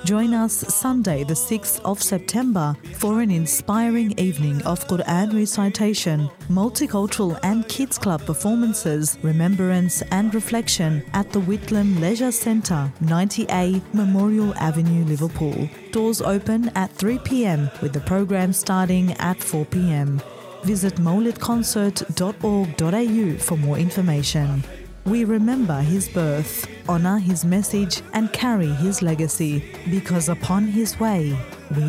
Join us Sunday the 6th of September for an inspiring evening of Quran recitation, multicultural and kids club performances, remembrance and reflection at the Whitlam Leisure Centre, 90A Memorial Avenue, Liverpool. Doors open at 3 p.m. with the program starting at 4 p.m. Visit maulidconcert.org.au for more information. We remember his birth, honour his message and carry his legacy, because upon his way we